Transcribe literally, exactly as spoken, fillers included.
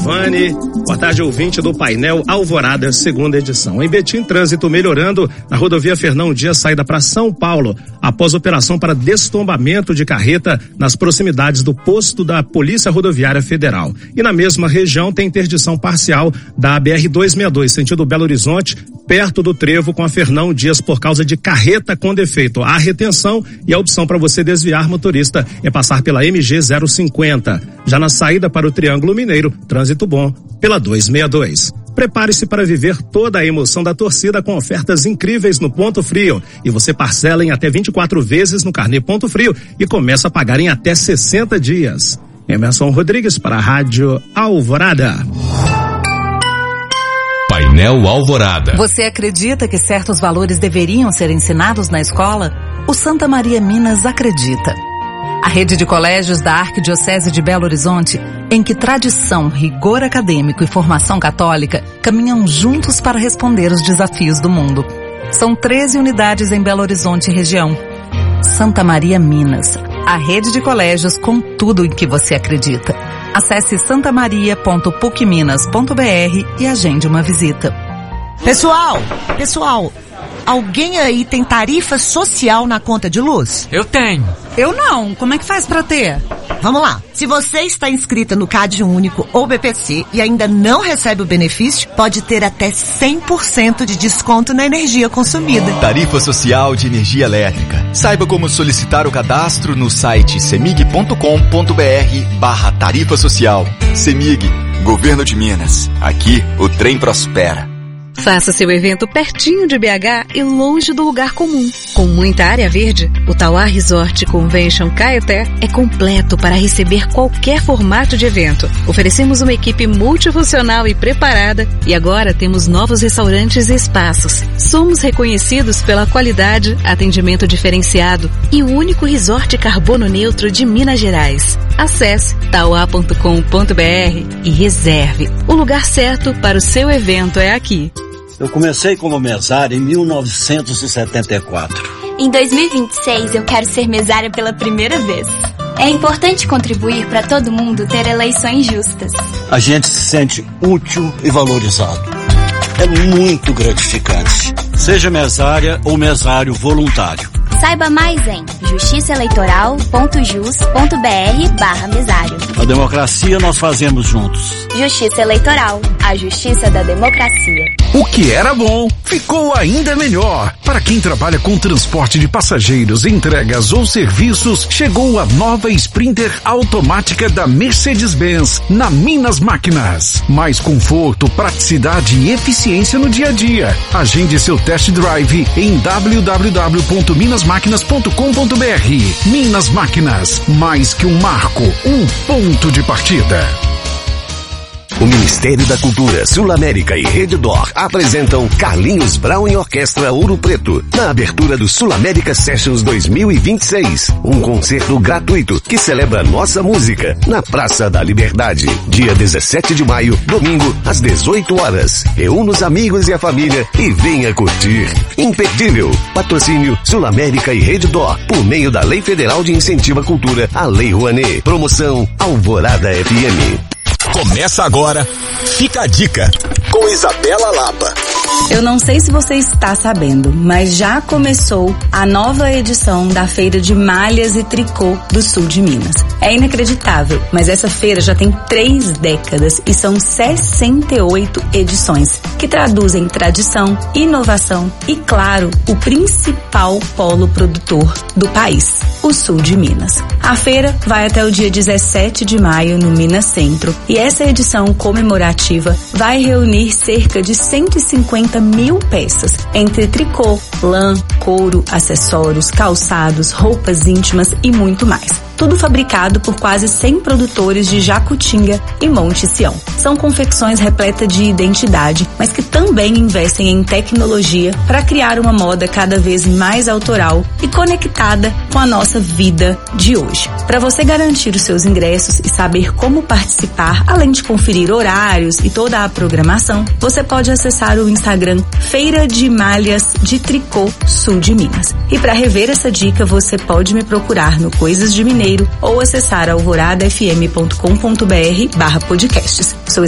Giovanni. Boa tarde, ouvinte do painel Alvorada, segunda edição. Em Betim, trânsito melhorando na rodovia Fernão Dias, saída para São Paulo, após operação para destombamento de carreta nas proximidades do posto da Polícia Rodoviária Federal. E na mesma região tem interdição parcial da B R duzentos e sessenta e dois, sentido Belo Horizonte, perto do trevo com a Fernão Dias por causa de carreta com defeito. Há retenção e a opção para você desviar, motorista, é passar pela M G zero cinquenta. Já na saída para o Triângulo Mineiro, trânsito bom pela duzentos e sessenta e dois. Prepare-se para viver toda a emoção da torcida com ofertas incríveis no Ponto Frio. E você parcela em até vinte e quatro vezes no carnê Ponto Frio e começa a pagar em até sessenta dias. Emerson Rodrigues para a Rádio Alvorada. Painel Alvorada. Você acredita que certos valores deveriam ser ensinados na escola? O Santa Maria Minas acredita. A rede de colégios da Arquidiocese de Belo Horizonte, em que tradição, rigor acadêmico e formação católica caminham juntos para responder os desafios do mundo. São treze unidades em Belo Horizonte e região. Santa Maria Minas, a rede de colégios com tudo em que você acredita. Acesse santamaria ponto puc minas ponto b r e agende uma visita. Pessoal, pessoal, alguém aí tem tarifa social na conta de luz? Eu tenho. Eu não. Como é que faz pra ter? Vamos lá. Se você está inscrita no Cade Único ou B P C e ainda não recebe o benefício, pode ter até cem por cento de desconto na energia consumida. Tarifa Social de Energia Elétrica. Saiba como solicitar o cadastro no site semig ponto com ponto b r barra tarifa social. Semig, Governo de Minas. Aqui o trem prospera. Faça seu evento pertinho de B H e longe do lugar comum. Com muita área verde, o Tauá Resort Convention Caeté é completo para receber qualquer formato de evento. Oferecemos uma equipe multifuncional e preparada e agora temos novos restaurantes e espaços. Somos reconhecidos pela qualidade, atendimento diferenciado e o único resort carbono neutro de Minas Gerais. Acesse tauá ponto com ponto b r e reserve. O lugar certo para o seu evento é aqui. Eu comecei como mesário em mil novecentos e setenta e quatro. Em dois mil e vinte e seis eu quero ser mesária pela primeira vez. É importante contribuir para todo mundo ter eleições justas. A gente se sente útil e valorizado. É muito gratificante. Seja mesária ou mesário voluntário. Saiba mais em justiça eleitoral ponto jus ponto b r barra mesário. A democracia nós fazemos juntos. Justiça Eleitoral, a justiça da democracia. O que era bom, ficou ainda melhor. Para quem trabalha com transporte de passageiros, entregas ou serviços, chegou a nova Sprinter automática da Mercedes-Benz na Minas Máquinas. Mais conforto, praticidade e eficiência no dia a dia. Agende seu test drive em w w w ponto minas máquinas ponto com ponto b r. Minas Máquinas, mais que um marco, um ponto de partida. O Ministério da Cultura, Sul América e Rede D'Or apresentam Carlinhos Brown e Orquestra Ouro Preto, na abertura do Sul América Sessions dois mil e vinte e seis. Um concerto gratuito que celebra nossa música na Praça da Liberdade, dia dezessete de maio, domingo, às dezoito horas. Reúna os amigos e a família e venha curtir. Imperdível. Patrocínio Sul América e Rede D'Or, por meio da Lei Federal de Incentivo à Cultura, a Lei Rouanet. Promoção Alvorada F M. Começa agora, Fica a Dica, com Isabela Lapa. Eu não sei se você está sabendo, mas já começou a nova edição da Feira de Malhas e Tricô do Sul de Minas. É inacreditável, mas essa feira já tem três décadas e são sessenta e oito edições, que traduzem tradição, inovação e, claro, o principal polo produtor do país, o Sul de Minas. A feira vai até o dia dezessete de maio no Minas Centro e essa edição comemorativa vai reunir cerca de cento e cinquenta mil peças, entre tricô, lã, couro, acessórios, calçados, roupas íntimas e muito mais. Tudo fabricado por quase cem produtores de Jacutinga e Monte Sião. São confecções repletas de identidade, mas que também investem em tecnologia para criar uma moda cada vez mais autoral e conectada com a nossa vida de hoje. Para você garantir os seus ingressos e saber como participar, além de conferir horários e toda a programação, você pode acessar o Instagram Feira de Malhas de Tricô Sul de Minas. E para rever essa dica, você pode me procurar no Coisas de Mineiro ou acessar alvorada f m ponto com ponto b r barra podcasts. Sou